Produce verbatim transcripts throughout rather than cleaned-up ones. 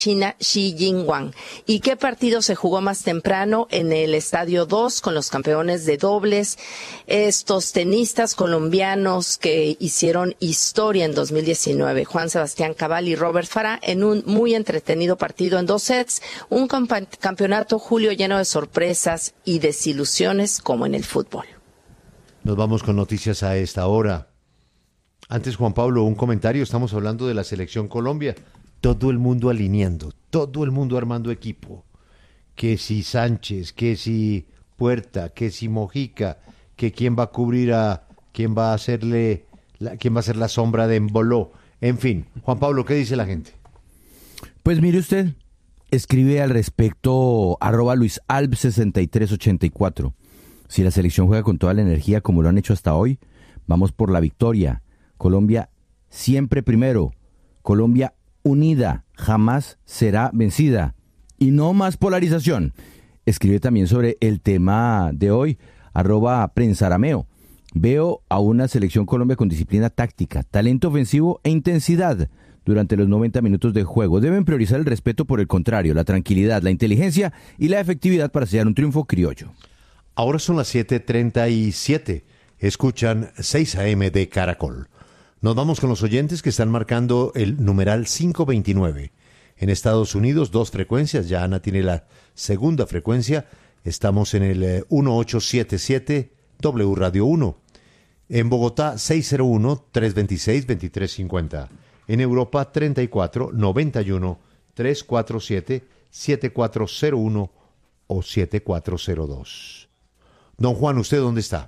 China Xi Jinping. ¿Y qué partido se jugó más temprano? En el Estadio dos con los campeones de dobles, estos tenistas colombianos que hicieron historia en dos mil diecinueve, Juan Sebastián Cabal y Robert Farah, en un muy entretenido partido en dos sets, un campa- campeonato, Julio, lleno de sorpresas y desilusiones como en el fútbol. Nos vamos con noticias a esta hora. Antes, Juan Pablo, un comentario. Estamos hablando de la selección Colombia. Todo el mundo alineando, todo el mundo armando equipo. Que si Sánchez, que si Puerta, que si Mojica, que quién va a cubrir a, quién va a hacerle, la, quién va a ser la sombra de Emboló. En fin, Juan Pablo, ¿qué dice la gente? Pues mire usted, escribe al respecto arroba Luis Alb sesenta y tres ochenta y cuatro. Si la selección juega con toda la energía como lo han hecho hasta hoy, vamos por la victoria. Colombia siempre primero. Colombia unida, jamás será vencida. Y no más polarización. Escribe también sobre el tema de hoy, arroba Prensarameo. Veo a una selección Colombia con disciplina táctica, talento ofensivo e intensidad durante los noventa minutos de juego. Deben priorizar el respeto, por el contrario, la tranquilidad, la inteligencia y la efectividad para sellar un triunfo criollo. Ahora son las siete treinta y siete. Escuchan seis a eme de Caracol. Nos vamos con los oyentes que están marcando el numeral quinientos veintinueve. En Estados Unidos, dos frecuencias. Ya Ana tiene la segunda frecuencia. Estamos en el eh, dieciocho setenta y siete W Radio uno. En Bogotá, seiscientos uno, trescientos veintiséis, veintitrés cincuenta. En Europa, treinta y cuatro, noventa y uno, trescientos cuarenta y siete, setenta y cuatro cero uno o setenta y cuatro cero dos. Don Juan, ¿usted dónde está?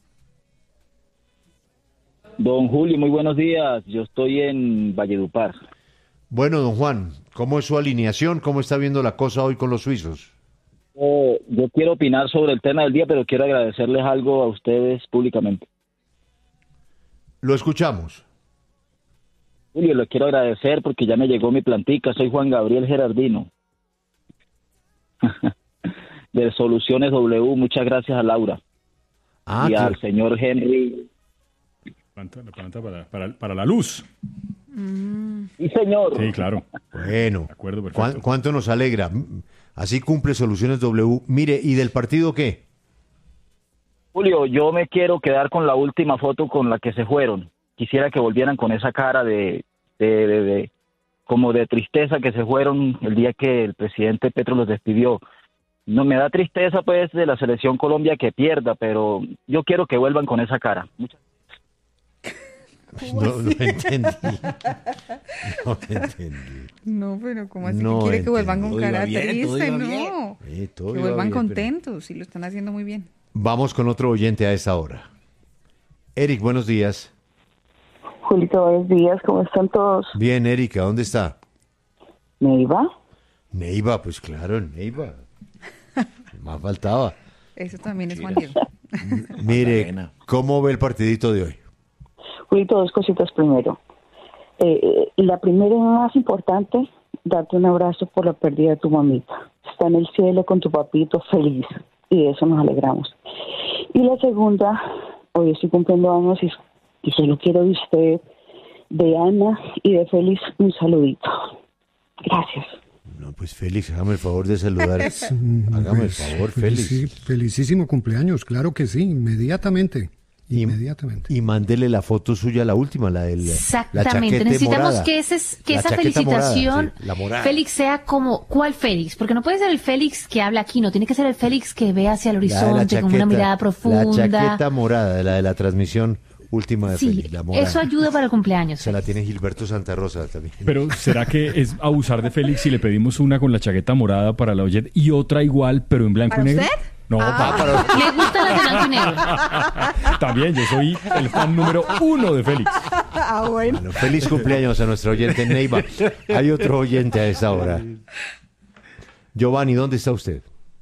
Don Julio, muy buenos días. Yo estoy en Valledupar. Bueno, don Juan, ¿cómo es su alineación? ¿Cómo está viendo la cosa hoy con los suizos? Eh, yo quiero opinar sobre el tema del día, pero quiero agradecerles algo a ustedes públicamente. Lo escuchamos. Julio, les quiero agradecer porque ya me llegó mi plantica. Soy Juan Gabriel Gerardino. De Soluciones W. Muchas gracias a Laura. Ah, y claro. al señor Henry. Planta, la planta para, para, para la luz. Sí, señor. Sí, claro. Bueno, De acuerdo, perfecto. ¿cuán- ¿cuánto nos alegra? Así cumple Soluciones W. Mire, ¿y del partido qué? Julio, yo me quiero quedar con la última foto con la que se fueron. Quisiera que volvieran con esa cara de, de, de, de como de tristeza que se fueron el día que el presidente Petro los despidió. No me da tristeza, pues, de la selección Colombia que pierda, pero yo quiero que vuelvan con esa cara. Muchas No, no entendí. No entendí. No, pero ¿cómo así No que quiere que vuelvan entiendo. con Todo iba cara bien, todo triste? iba No, Eh, todo que iba vuelvan bien, pero- contentos y lo están haciendo muy bien. Vamos con otro oyente a esta hora. Eric, buenos días. Julito, buenos días, ¿cómo están todos? Bien, Erika, ¿dónde está? ¿Neiva? Neiva, pues claro, Neiva. Más faltaba. Eso también es Juan Diego. Mire, ¿cómo ve el partidito de hoy? Julito, dos cositas primero. Eh, eh, la primera y más importante, darte un abrazo por la pérdida de tu mamita. Está en el cielo con tu papito feliz y de eso nos alegramos. Y la segunda, hoy estoy cumpliendo años y, y solo quiero de usted, de Ana y de Félix un saludito. Gracias. No, pues Félix, hágame el favor de saludar. Hágame el favor, Félix. Felici- felicísimo cumpleaños, claro que sí, inmediatamente. Y- Inmediatamente. Y mándele la foto suya, la última, la del la Exactamente, chaqueta necesitamos morada. que, ese, que La esa chaqueta morada, felicitación, sí, la morada. Félix, sea como, ¿cuál Félix? Porque no puede ser el Félix que habla aquí, no, tiene que ser el Félix que ve hacia el La de la horizonte con una chaqueta- mirada profunda. La chaqueta morada, la de la transmisión última de Sí, Félix, la morada. eso ayuda para el cumpleaños. Se la tiene Gilberto Santa Rosa también. Pero ¿será que es abusar de Félix si le pedimos una con la chaqueta morada para la oyente y otra igual, pero en blanco y ¿Para negro? usted? No, Ah, le gusta la de blanco y negro. también yo soy el fan número uno de Félix. Ah, bueno. Bueno, feliz cumpleaños a nuestro oyente Neiva. Hay otro oyente a esta hora. Giovanni, ¿dónde está usted?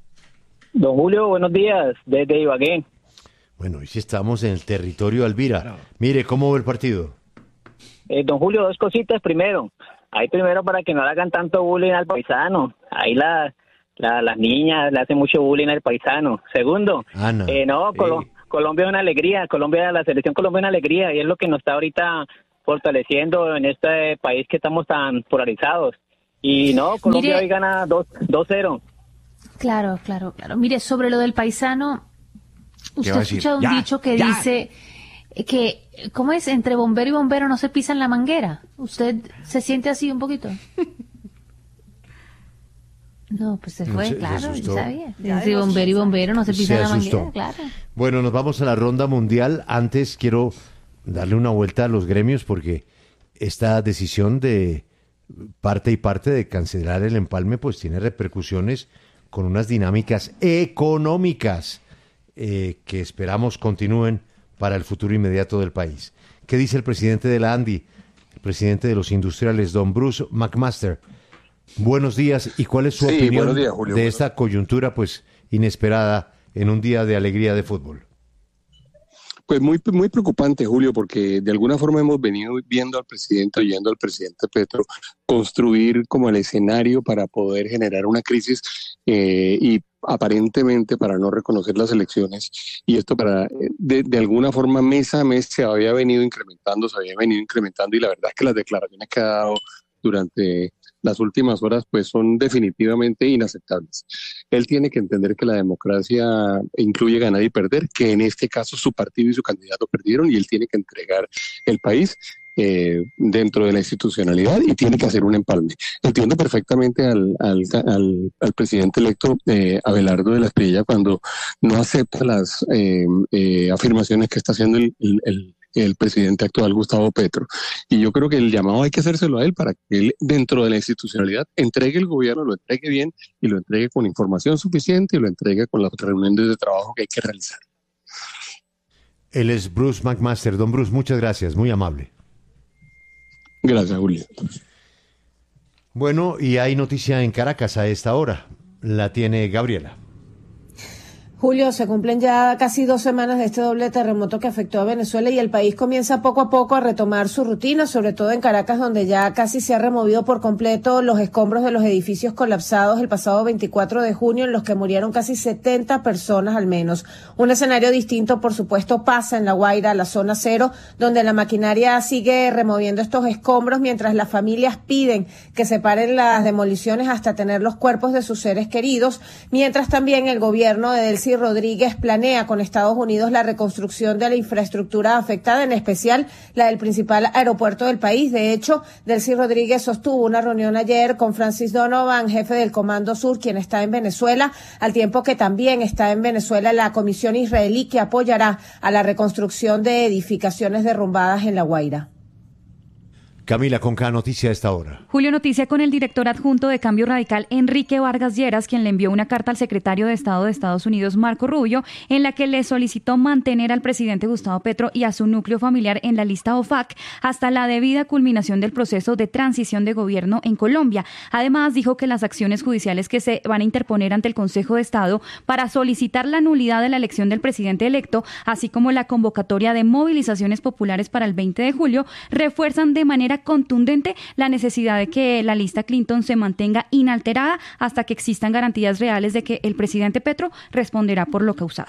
Don Julio, buenos días, desde Ibagué. Bueno, hoy sí estamos en el territorio Alvira. Mire, ¿cómo ve el partido? Eh, don Julio, dos cositas primero. Ahí primero para que no le hagan tanto bullying al paisano. Ahí la, la, las niñas le hacen mucho bullying al paisano. Segundo, Ana. eh, no, Colo- eh, Colombia es una alegría. Colombia, la selección Colombia es una alegría y es lo que nos está ahorita fortaleciendo en este país que estamos tan polarizados. Y no, Colombia Mire, hoy gana dos cero. Claro, claro, claro. Mire, sobre lo del paisano, usted va a ha decir? escuchado un Ya, dicho que ya. dice que, ¿cómo es? Entre bombero y bombero no se pisan la manguera. ¿Usted se siente así un poquito? No, pues se No, fue, se- se claro, yo asustó. sabía. Ya Entre de los bombero y bombero no se Se pisan la asustó. manguera, claro. Bueno, nos vamos a la ronda mundial. Antes quiero darle una vuelta a los gremios porque esta decisión de parte y parte de cancelar el empalme pues tiene repercusiones con unas dinámicas económicas eh, que esperamos continúen para el futuro inmediato del país. ¿Qué dice el presidente de la ANDI, el presidente de los industriales, don Bruce McMaster? Buenos días, ¿y cuál es su Sí, opinión buenos días, Julio. de Buenos- esta coyuntura pues inesperada en un día de alegría de fútbol? Pues muy, muy preocupante, Julio, porque de alguna forma hemos venido viendo al presidente, oyendo al presidente Petro construir como el escenario para poder generar una crisis eh, y aparentemente para no reconocer las elecciones. Y esto para, eh, de, de alguna forma, mes a mes se había venido incrementando, se había venido incrementando y la verdad es que las declaraciones que ha dado durante las últimas horas pues son definitivamente inaceptables. Él tiene que entender que la democracia incluye ganar y perder, que en este caso su partido y su candidato perdieron y él tiene que entregar el país eh, dentro de la institucionalidad y tiene que hacer un empalme. Entiendo perfectamente al, al, al, al presidente electo eh, Abelardo de la Espriella cuando no acepta las eh, eh, afirmaciones que está haciendo el, el, el el presidente actual Gustavo Petro. Y yo creo que el llamado hay que hacérselo a él para que él, dentro de la institucionalidad, entregue el gobierno, lo entregue bien y lo entregue con información suficiente y lo entregue con las reuniones de trabajo que hay que realizar. Él es Bruce McMaster. Don Bruce, muchas gracias, muy amable. Gracias, Julio. Bueno, y hay noticia en Caracas a esta hora. La tiene Gabriela. Julio, se cumplen ya casi dos semanas de este doble terremoto que afectó a Venezuela y el país comienza poco a poco a retomar su rutina, sobre todo en Caracas, donde ya casi se ha removido por completo los escombros de los edificios colapsados el pasado veinticuatro de junio, en los que murieron casi setenta personas al menos. Un escenario distinto, por supuesto, pasa en La Guaira, la zona cero, donde la maquinaria sigue removiendo estos escombros mientras las familias piden que se paren las demoliciones hasta tener los cuerpos de sus seres queridos, mientras también el gobierno de Delcy Rodríguez planea con Estados Unidos la reconstrucción de la infraestructura afectada, en especial la del principal aeropuerto del país. De hecho, Delcy Rodríguez sostuvo una reunión ayer con Francis Donovan, jefe del Comando Sur, quien está en Venezuela, al tiempo que también está en Venezuela la comisión israelí que apoyará a la reconstrucción de edificaciones derrumbadas en La Guaira. Camila Conca, noticia a esta hora. Julio, noticia con el director adjunto de Cambio Radical, Enrique Vargas Lleras, quien le envió una carta al secretario de Estado de Estados Unidos, Marco Rubio, en la que le solicitó mantener al presidente Gustavo Petro y a su núcleo familiar en la lista O F A C hasta la debida culminación del proceso de transición de gobierno en Colombia. Además, dijo que las acciones judiciales que se van a interponer ante el Consejo de Estado para solicitar la nulidad de la elección del presidente electo, así como la convocatoria de movilizaciones populares para el veinte de julio, refuerzan de manera contundente la necesidad de que la lista Clinton se mantenga inalterada hasta que existan garantías reales de que el presidente Petro responderá por lo causado.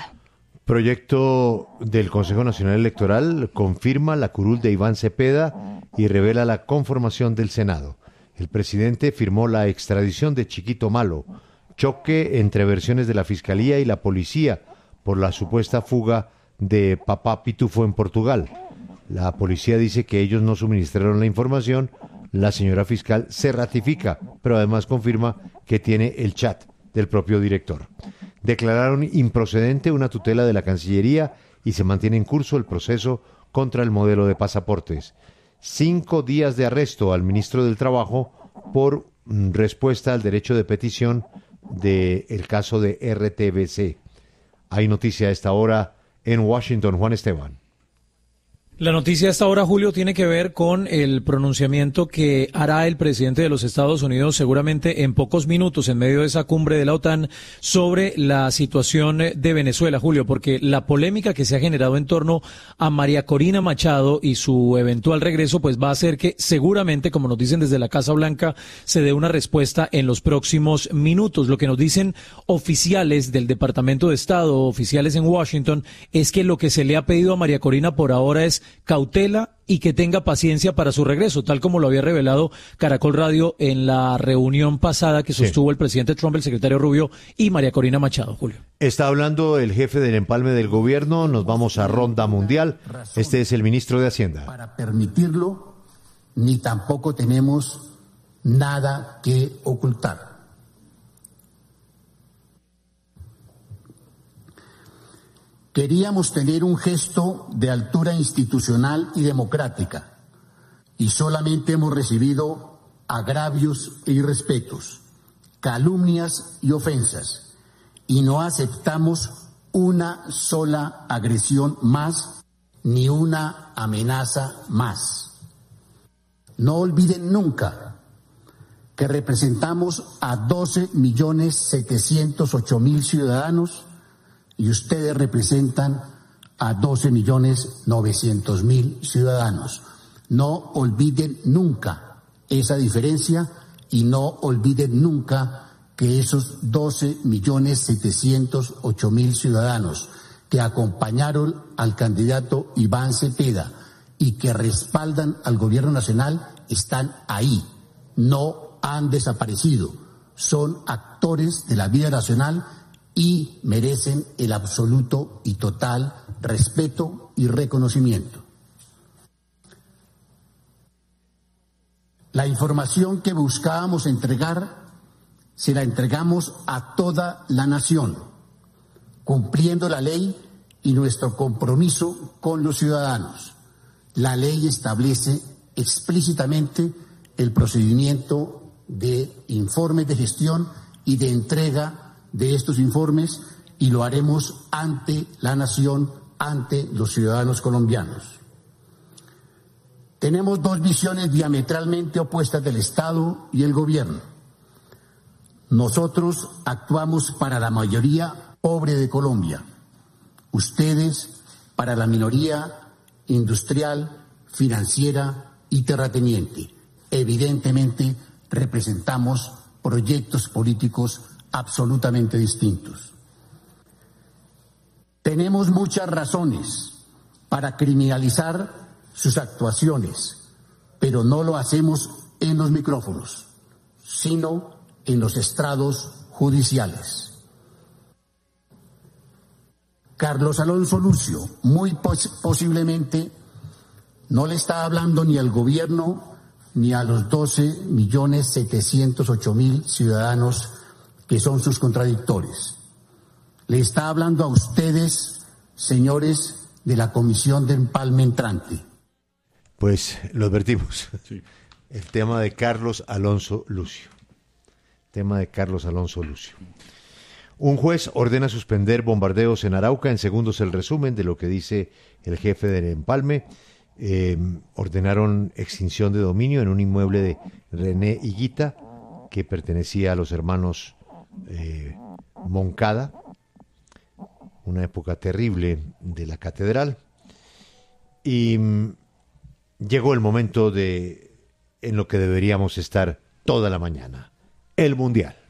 Proyecto del Consejo Nacional Electoral confirma la curul de Iván Cepeda y revela la conformación del Senado. El presidente firmó la extradición de Chiquito Malo, choque entre versiones de la Fiscalía y la Policía por la supuesta fuga de Papá Pitufo en Portugal. La policía dice que ellos no suministraron la información. La señora fiscal se ratifica, pero además confirma que tiene el chat del propio director. Declararon improcedente una tutela de la Cancillería y se mantiene en curso el proceso contra el modelo de pasaportes. Cinco días de arresto al ministro del Trabajo por mm, respuesta al derecho de petición del caso de R T B C. Hay noticia a esta hora en Washington. Juan Esteban. La noticia hasta ahora, Julio, tiene que ver con el pronunciamiento que hará el presidente de los Estados Unidos seguramente en pocos minutos en medio de esa cumbre de la OTAN sobre la situación de Venezuela, Julio, porque la polémica que se ha generado en torno a María Corina Machado y su eventual regreso pues va a hacer que seguramente, como nos dicen desde la Casa Blanca, se dé una respuesta en los próximos minutos. Lo que nos dicen oficiales del Departamento de Estado, oficiales en Washington, es que lo que se le ha pedido a María Corina por ahora es cautela y que tenga paciencia para su regreso, tal como lo había revelado Caracol Radio en la reunión pasada que sostuvo sí. el presidente Trump, el secretario Rubio y María Corina Machado. Julio. Está hablando el jefe del empalme del gobierno, nos vamos a ronda mundial. Este es el ministro de Hacienda. Para permitirlo, ni tampoco tenemos nada que ocultar. Queríamos tener un gesto de altura institucional y democrática, y solamente hemos recibido agravios e irrespetos, calumnias y ofensas, y no aceptamos una sola agresión más, ni una amenaza más. No olviden nunca que representamos a doce millones setecientos ocho mil ciudadanos y ustedes representan a doce millones novecientos mil ciudadanos. No olviden nunca esa diferencia y no olviden nunca que esos doce millones setecientos ocho mil ciudadanos que acompañaron al candidato Iván Cepeda y que respaldan al gobierno nacional están ahí, no han desaparecido, son actores de la vida nacional y merecen el absoluto y total respeto y reconocimiento. La información que buscábamos entregar se la entregamos a toda la nación, cumpliendo la ley y nuestro compromiso con los ciudadanos. La ley establece explícitamente el procedimiento de informes de gestión y de entrega de estos informes y lo haremos ante la nación, ante los ciudadanos colombianos. Tenemos dos visiones diametralmente opuestas del Estado y el gobierno. Nosotros actuamos para la mayoría pobre de Colombia, ustedes para la minoría industrial, financiera y terrateniente. Evidentemente representamos proyectos políticos absolutamente distintos. Tenemos muchas razones para criminalizar sus actuaciones, pero no lo hacemos en los micrófonos, sino en los estrados judiciales. Carlos Alonso Lucio, muy pos- posiblemente, no le está hablando ni al gobierno ni a los doce millones setecientos ocho mil ciudadanos que son sus contradictores. Le está hablando a ustedes, señores de la Comisión de Empalme entrante. Pues lo advertimos. Sí. El tema de Carlos Alonso Lucio. Tema de Carlos Alonso Lucio. Un juez ordena suspender bombardeos en Arauca. En segundos el resumen de lo que dice el jefe del empalme. Eh, ordenaron extinción de dominio en un inmueble de René Higuita que pertenecía a los hermanos Eh, Moncada, una época terrible de la catedral, y mm, llegó el momento de en lo que deberíamos estar toda la mañana, el Mundial.